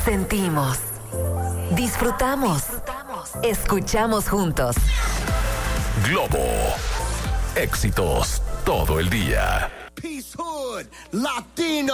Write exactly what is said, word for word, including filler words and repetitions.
Sentimos, disfrutamos, escuchamos juntos. Globo, éxitos todo el día. Peace Hood, Latino.